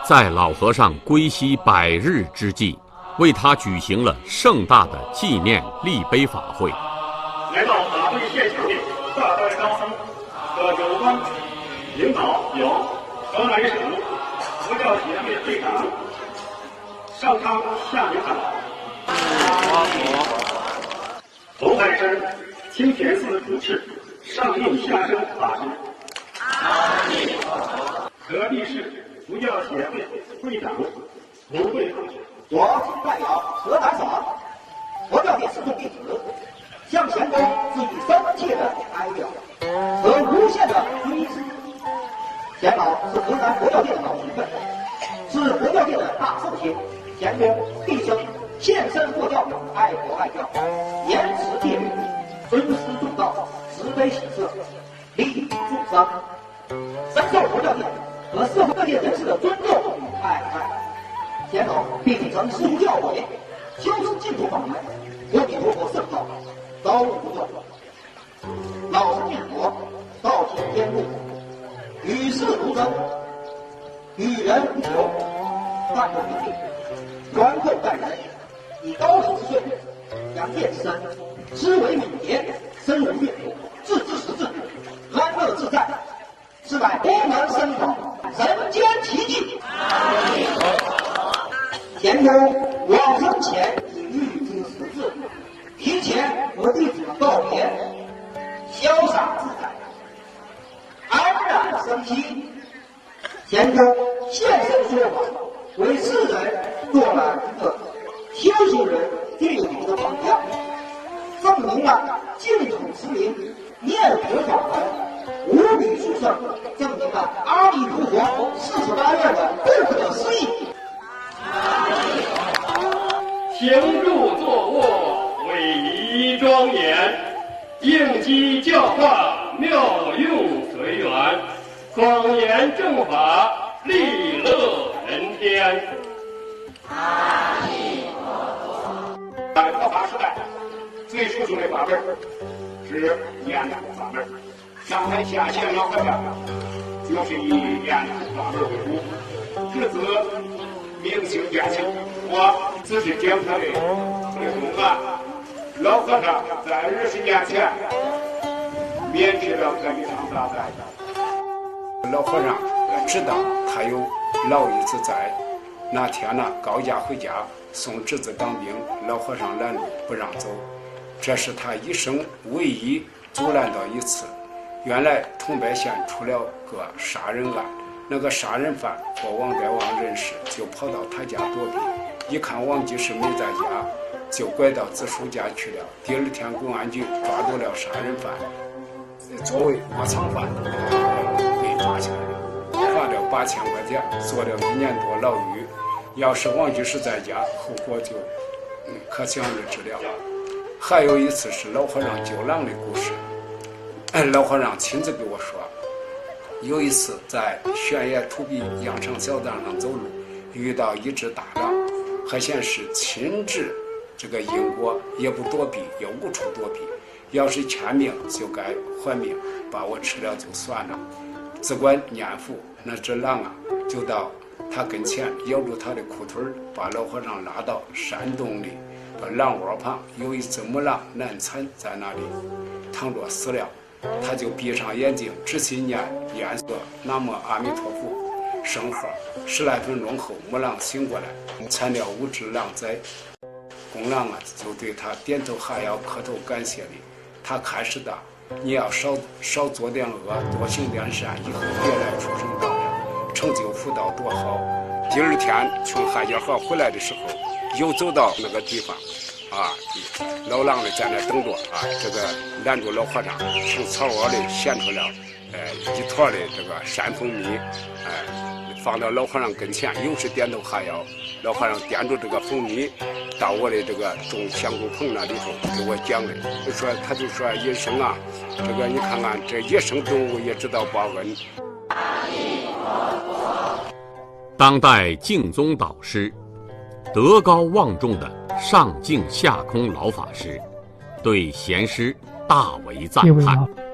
在老和尚归西100日之际，为他举行了盛大的纪念立碑法会。 来到法会现场的大代高僧和有关领导有河南省佛教协会会长上苍下明堂，红海山清田寺主持上应下生法师，河地市佛教协会会长卢慧芳， 我代表河南省佛教界始终弟子，向前公致以深切的哀悼和无限的追思。钱老是河南佛教界的老前辈，是佛教界的大圣贤。钱公毕生献身佛教，爱国爱教，严持戒律，尊师重道，慈悲喜舍，利益众生，深受佛教界和社会各界人士的尊重与爱戴。钱老并继承师父教诲，修持净土法门，阿弥陀佛圣道，朝不断。老生念佛，道行天路，与世无争，与人无求，淡泊平静，宽厚待人，以高龄之岁，扬业之身，思维敏捷，身无越途，自知识至，安乐自在，是乃佛门僧宝，人间奇迹。前公往生前已预知时至，提前和弟子们告别，潇洒自在，安然生息。前公现身说法，为世人做了一个修行人最好的榜样，证明了净土持名念佛法门无比殊胜，证明了阿弥陀佛48愿的不可思议。 行住坐卧伟仪庄严，应机教化妙用随缘，广言正法利乐人天。阿弥陀佛。在佛法时代，最殊胜的法门是念佛法门。上台下线老和尚就是以念佛法门为主，至此明心见性。我只是讲他的推动案。老和尚在20年前免去了这一场大灾。 老和尚知道他有老爷子在，那天呢高家回家送侄子当兵，老和尚拦路不让走，这是他一生唯一阻拦到一次。原来桐柏县出了个杀人案，那个杀人犯和王德旺认识，就跑到他家躲避，一看王居士没在家，就拐到子叔家去了。第二天公安局抓住了杀人犯，作为窝藏犯被抓起来了，罚了8000块钱，坐了1年多牢狱。要是王居士在家，后果就可想而知了。还有一次是老和尚救狼的故事，老和尚亲自给我说，有一次在悬崖土壁羊肠小道上走路，遇到一只大狼，还显示亲治这个因果，也不躲避，也无处躲避，要是欠命就该还命，把我吃了就算了。只管念佛，那只狼啊就到他跟前咬住他的裤腿，把老和尚拉到山洞里，把狼窝旁有一只母狼难产在那里躺着死了，他就闭上眼睛仔细念念诵南无阿弥陀佛圣号，10来分钟后母狼醒过来，产了5只狼崽。公狼啊就对他点头哈腰磕头感谢你，他开始的你要少做点恶，多行点善，以后别来出生道人，成就福道多好。第二天从海家河回来的时候，又走到那个地方啊，老狼的在那等着啊，这个拦住老和尚，从草窝里衔出了一坨的这个山蜂蜜，放到老和尚跟前，又是点头哈腰。老和尚掂住这个蜂蜜，到我的这个种香菇棚那里头给我讲的，他就说一生啊，这个你看看这野生动物也知道报恩。 当代净宗导师，德高望重的上净下空老法师，对贤师大为赞叹。